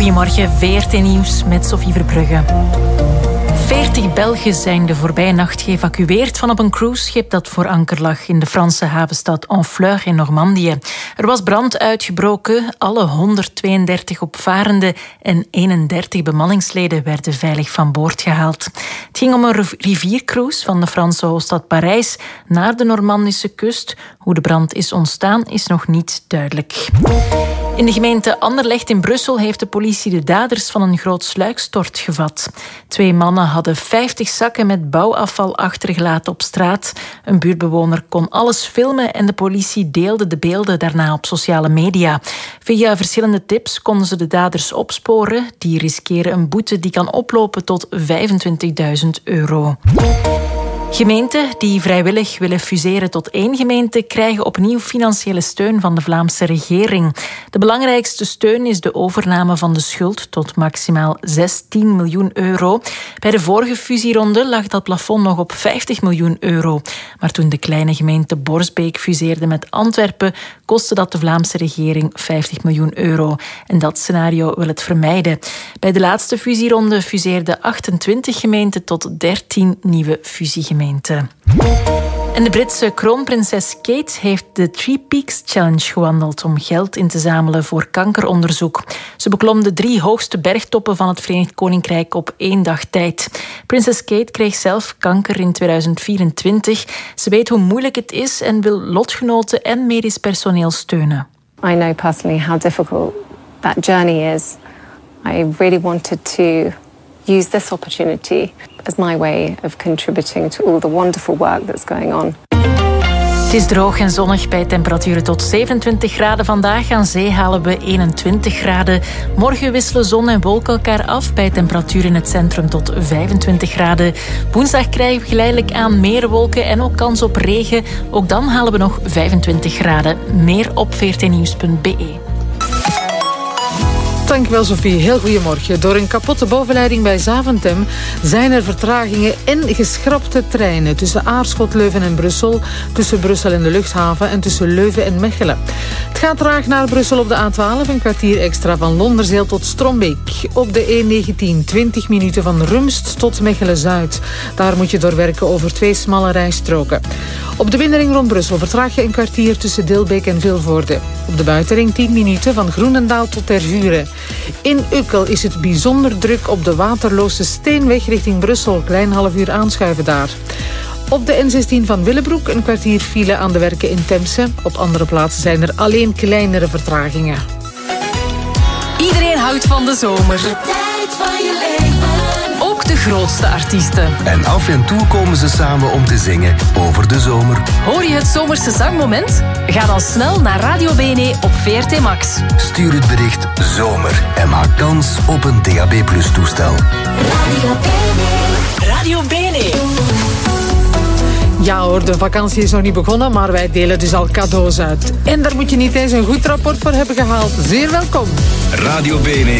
Goedemorgen, VRT Nieuws met Sophie Verbrugge. 40 Belgen zijn de voorbije nacht geëvacueerd van op een cruiseschip dat voor anker lag in de Franse havenstad Honfleur in Normandië. Er was brand uitgebroken, alle 132 opvarenden en 31 bemanningsleden werden veilig van boord gehaald. Het ging om een riviercruise van de Franse hoofdstad Parijs naar de Normandische kust. Hoe de brand is ontstaan is nog niet duidelijk. In de gemeente Anderlecht in Brussel heeft de politie de daders van een groot sluikstort gevat. 2 mannen hadden 50 zakken met bouwafval achtergelaten op straat. Een buurtbewoner kon alles filmen en de politie deelde de beelden daarna op sociale media. Via verschillende tips konden ze de daders opsporen. Die riskeren een boete die kan oplopen tot €25.000. Gemeenten die vrijwillig willen fuseren tot 1 gemeente krijgen opnieuw financiële steun van de Vlaamse regering. De belangrijkste steun is de overname van de schuld tot maximaal €16 miljoen. Bij de vorige fusieronde lag dat plafond nog op €50 miljoen. Maar toen de kleine gemeente Borsbeek fuseerde met Antwerpen, kostte dat de Vlaamse regering €50 miljoen. En dat scenario wil het vermijden. Bij de laatste fusieronde fuseerden 28 gemeenten tot 13 nieuwe fusiegemeenten. En de Britse kroonprinses Kate heeft de Three Peaks Challenge gewandeld om geld in te zamelen voor kankeronderzoek. Ze beklom de 3 hoogste bergtoppen van het Verenigd Koninkrijk op 1 dag tijd. Prinses Kate kreeg zelf kanker in 2024. Ze weet hoe moeilijk het is en wil lotgenoten en medisch personeel steunen. I know personally how difficult that journey is. I really wanted to use this opportunity as my way of contributing to all the wonderful work that's going on. Het is droog en zonnig bij temperaturen tot 27 graden vandaag. Aan zee halen we 21 graden. Morgen wisselen zon en wolken elkaar af bij temperaturen in het centrum tot 25 graden. Woensdag krijgen we geleidelijk aan meer wolken en ook kans op regen. Ook dan halen we nog 25 graden. Meer op vrtnieuws.be. Dankjewel Sophie, heel goedemorgen. Door een kapotte bovenleiding bij Zaventem zijn er vertragingen en geschrapte treinen tussen Aarschot, Leuven en Brussel, tussen Brussel en de luchthaven en tussen Leuven en Mechelen. Het gaat traag naar Brussel op de A12, een kwartier extra van Londerzeel tot Strombeek. Op de E19 20 minuten van Rumst tot Mechelen-Zuid. Daar moet je doorwerken over 2 smalle rijstroken. Op de binnenring rond Brussel vertraag je een kwartier tussen Dilbeek en Vilvoorde. Op de buitenring 10 minuten van Groenendaal tot Tervuren. In Ukkel is het bijzonder druk op de Waterloose Steenweg richting Brussel. Klein half uur aanschuiven daar. Op de N16 van Willebroek een kwartier file aan de werken in Temse. Op andere plaatsen zijn er alleen kleinere vertragingen. Iedereen houdt van de zomer. De tijd van je leven. Ook de grootste artiesten. En af en toe komen ze samen om te zingen over de zomer. Hoor je het zomerse zangmoment? Ga dan snel naar Radio BNE op VRT Max. Stuur het bericht zomer en maak kans op een DAB+ toestel. Radio BNE. Radio BNE. Ja hoor, de vakantie is nog niet begonnen, maar wij delen dus al cadeaus uit. En daar moet je niet eens een goed rapport voor hebben gehaald. Zeer welkom. Radio BNE